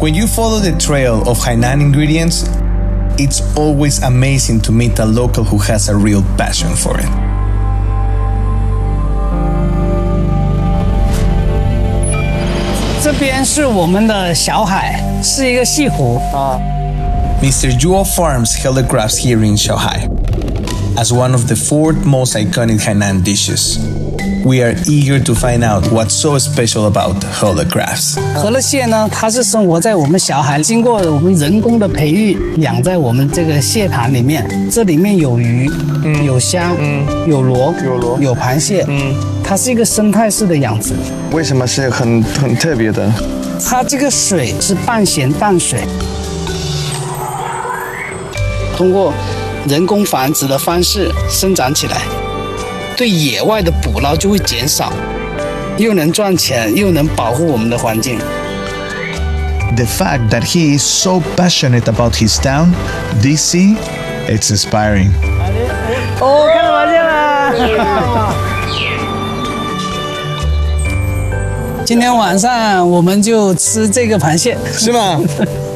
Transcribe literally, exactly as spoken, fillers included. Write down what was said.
When you follow the trail of Hainan ingredients, it's always amazing to meet a local who has a real passion for it. 这边是我们的小海，是一个西湖啊。 Mister Zhuo Farms held the crabs here in Shanghai as one of the fourth most iconic Hainan dishes. We are eager to find out what's so special about Hela crabs. 河勒蟹呢，它是生活在我们小海，经过我们人工的培育，养在我们这个蟹塘里面。这里面有鱼，嗯、有虾，嗯、有螺， 有螺， 有螃蟹，嗯，它是一个生态式的养殖。 为什么是很很特别的？ 它这个水是半咸淡水，通过人工繁殖的方式生长起来。对野外的捕捞就会减少，又能赚钱，又能保护我们的环境。 The fact that he is so passionate about his town, D C, it's inspiring. 哦，看到螃蟹了！今天晚上我们就吃这个螃蟹， 是吗？